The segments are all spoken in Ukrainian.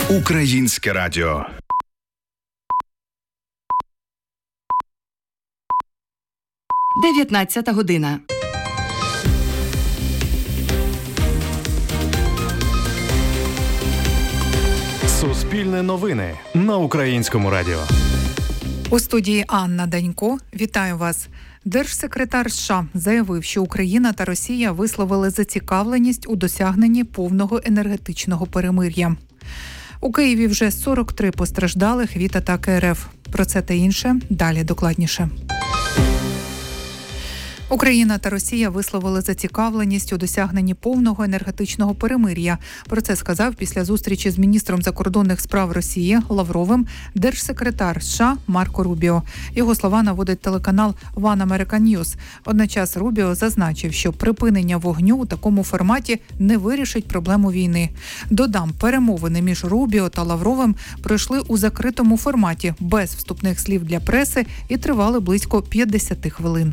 Українське радіо. Дев'ятнадцята година. Суспільне новини на Українському радіо. У студії Анна Данько. Вітаю вас. Держсекретар США заявив, що Україна та Росія висловили зацікавленість у досягненні повного енергетичного перемир'я. У Києві вже 43 постраждалих від атаки РФ. Про це та інше далі докладніше. Україна та Росія висловили зацікавленість у досягненні повного енергетичного перемир'я. Про це сказав після зустрічі з міністром закордонних справ Росії Лавровим держсекретар США Марко Рубіо. Його слова наводить телеканал One American News. Одночас Рубіо зазначив, що припинення вогню у такому форматі не вирішить проблему війни. Додам, перемовини між Рубіо та Лавровим пройшли у закритому форматі, без вступних слів для преси і тривали близько 50 хвилин.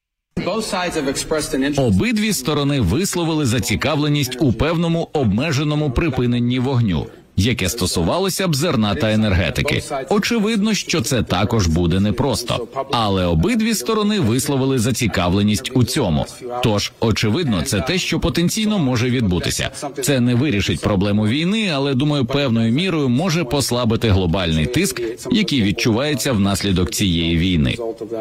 Обидві сторони висловили зацікавленість у певному обмеженому припиненні вогню, яке стосувалося б зерна та енергетики. Очевидно, що це також буде непросто. Але обидві сторони висловили зацікавленість у цьому. Тож, очевидно, це те, що потенційно може відбутися. Це не вирішить проблему війни, але, думаю, певною мірою може послабити глобальний тиск, який відчувається внаслідок цієї війни.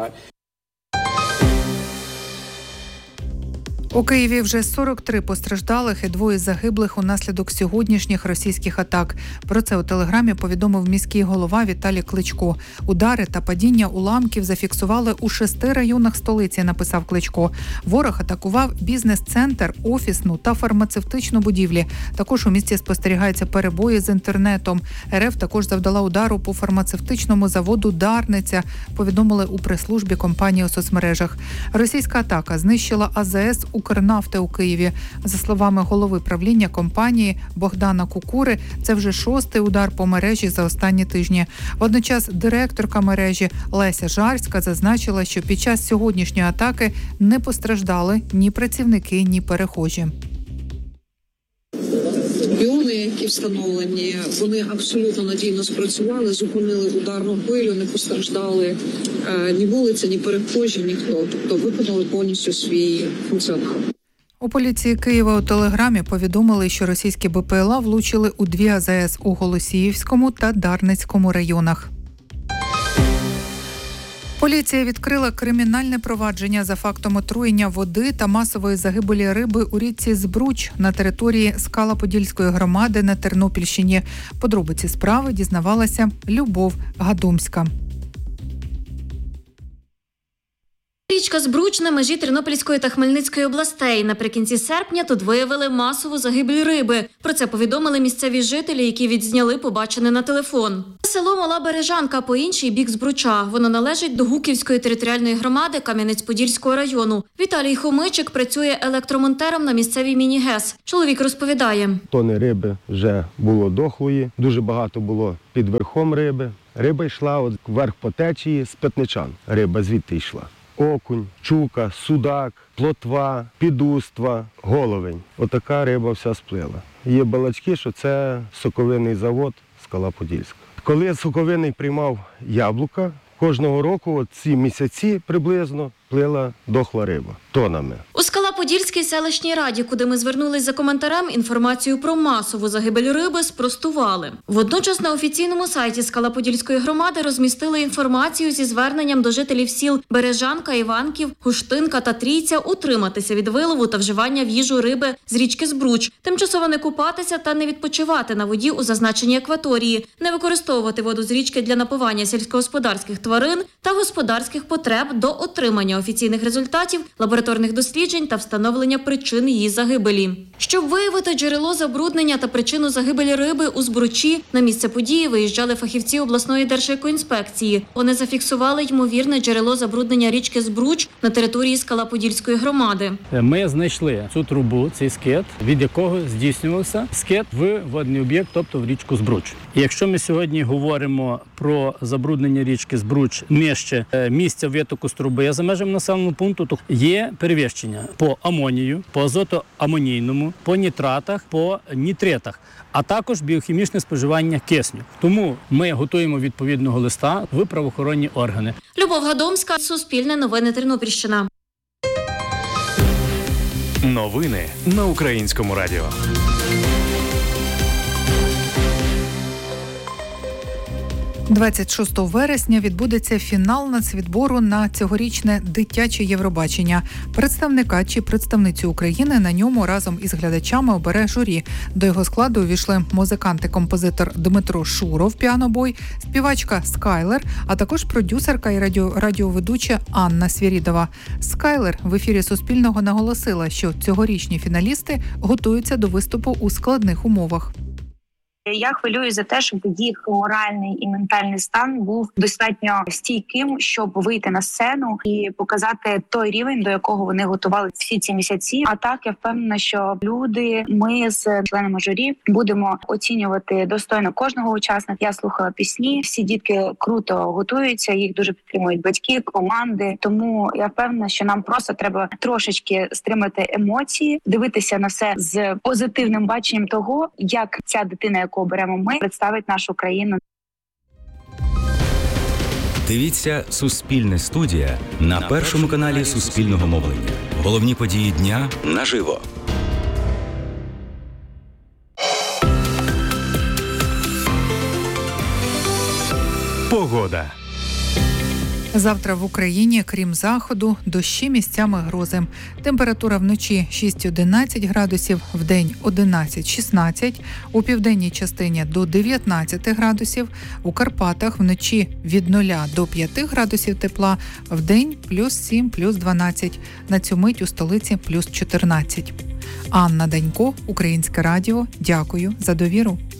У Києві вже 43 постраждалих і 2 загиблих унаслідок сьогоднішніх російських атак. Про це у Телеграмі повідомив міський голова Віталій Кличко. Удари та падіння уламків зафіксували у 6 районах столиці, написав Кличко. Ворог атакував бізнес-центр, офісну та фармацевтичну будівлі. Також у місті спостерігаються перебої з інтернетом. РФ також завдала удару по фармацевтичному заводу «Дарниця», повідомили у прес-службі компанії у соцмережах. Російська атака знищила АЗС «Укрнафти» у Києві. За словами голови правління компанії Богдана Кукури, це вже 6-й удар по мережі за останні тижні. Водночас директорка мережі Леся Жарська зазначила, що під час сьогоднішньої атаки не постраждали ні працівники, ні перехожі. Піони, які встановлені, вони абсолютно надійно спрацювали, зупинили ударну хвилю, не постраждали ні вулиця, ні перехожі, ніхто. Тобто виконали повністю свій функціонал. У поліції Києва у Телеграмі повідомили, що російські БПЛА влучили у 2 АЗС у Голосіївському та Дарницькому районах. Поліція відкрила кримінальне провадження за фактом отруєння води та масової загибелі риби у річці Збруч на території Скала-Подільської громади на Тернопільщині. Подробиці справи дізнавалася Любов Гадомська. Річка Збруч на межі Тернопільської та Хмельницької областей. Наприкінці серпня тут виявили масову загибель риби. Про це повідомили місцеві жителі, які відзняли побачене на телефон. Село Мала Бережанка по інший бік Збруча. Воно належить до Гуківської територіальної громади Кам'янець-Подільського району. Віталій Хомичик працює електромонтером на місцевій міні-ГЕС. Чоловік розповідає. Тони риби вже було дохлої, дуже багато було під верхом риби. Риба йшла вверх по течії з Петничан. Риба звідти йшла. Окунь, чука, судак, плотва, підуства, головень. Отака риба вся сплила. Є балачки, що це соковинний завод Скала-Подільська. Коли соковинний приймав яблука, кожного року ці місяці приблизно плила дохла риба тонами. У Скала-Подільській селищній раді, куди ми звернулись за коментарем, інформацію про масову загибель риби спростували. Водночас на офіційному сайті Скала-Подільської громади розмістили інформацію зі зверненням до жителів сіл Бережанка, Іванків, Гуштинка та Трійця утриматися від вилову та вживання в їжу риби з річки Збруч, тимчасово не купатися та не відпочивати на воді у зазначеній акваторії, не використовувати воду з річки для напування сільськогосподарських тварин та господарських потреб до отримання офіційних результатів лабораторних досліджень та встановлення причин її загибелі. Щоб виявити джерело забруднення та причину загибелі риби у Збручі, на місце події виїжджали фахівці обласної держекоінспекції. Вони зафіксували ймовірне джерело забруднення річки Збруч на території Скала-Подільської громади. Ми знайшли цю трубу, цей скид, від якого здійснювався скид в водний об'єкт, тобто в річку Збруч. І якщо ми сьогодні говоримо про забруднення річки Збруч нижче місця витоку з труби за межами населеного пункту, то є перевищення по по амонію, по азотоамонійному, по нітратах, по нітритах, а також біохімічне споживання кисню. Тому ми готуємо відповідного листа в правоохоронні органи. Любов Гадомська, Суспільне новини, Тернопільщина. Новини на Українському радіо. – 26 вересня відбудеться фінал нацвідбору на цьогорічне дитяче Євробачення. Представника чи представницю України на ньому разом із глядачами обере журі. До його складу увійшли музикант і композитор Дмитро Шуров, піанобой, співачка Скайлер, а також продюсерка і радіоведуча Анна Свірідова. Скайлер в ефірі Суспільного наголосила, що цьогорічні фіналісти готуються до виступу у складних умовах. Я хвилююсь за те, щоб їх моральний і ментальний стан був достатньо стійким, щоб вийти на сцену і показати той рівень, до якого вони готували всі ці місяці. А так, я впевнена, що люди, ми з членами журі будемо оцінювати достойно кожного учасника. Я слухала пісні, всі дітки круто готуються, їх дуже підтримують батьки, команди. Тому я впевнена, що нам просто треба трошечки стримати емоції, дивитися на все з позитивним баченням того, як ця дитина, яку оберемо ми, представить нашу країну. Дивіться «Суспільне студія» на першому каналі Суспільного мовлення. Головні події дня наживо. Погода. Завтра в Україні, крім заходу, дощі, місцями грози. Температура вночі 6-11 градусів, вдень 11-16, у південній частині до 19 градусів, у Карпатах вночі від 0 до 5 градусів тепла, вдень плюс 7, плюс 12, на цю мить у столиці плюс 14. Анна Данько, Українське радіо. Дякую за довіру.